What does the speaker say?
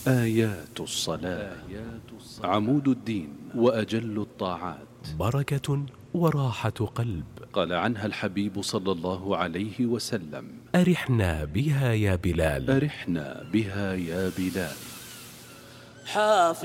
آيات الصلاة عمود الدين وأجل الطاعات، بركة وراحة قلب. قال عنها الحبيب صلى الله عليه وسلم: أرحنا بها يا بلال، أرحنا بها يا بلال.